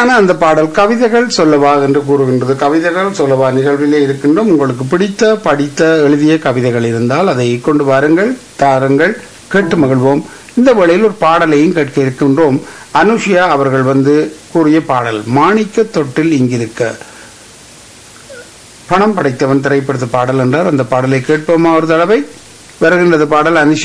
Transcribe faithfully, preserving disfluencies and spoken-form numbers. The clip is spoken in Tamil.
அருமையான அந்த பாடல் கவிதைகள் சொல்லவா என்று கூறுகின்றது. கவிதைகள் சொல்லவா நிகழ்விலே இருக்கின்றோம். உங்களுக்கு பிடித்த படித்த எழுதிய கவிதைகள் இருந்தால் அதை கொண்டு வாருங்கள், தாருங்கள், கேட்டு மகிழ்வோம். இந்த வேளையில் ஒரு பாடலையும் கேட்க இருக்கின்றோம். அனுஷியா அவர்கள் வந்து கூறிய பாடல் மாணிக்க தொட்டில் இங்கிருக்க, பணம் படைத்தவன் திரைப்படத்து பாடல் என்றார். அந்த பாடலை கேட்போமா ஒரு தடவை? வருகின்றது பாடல். அனுஷியா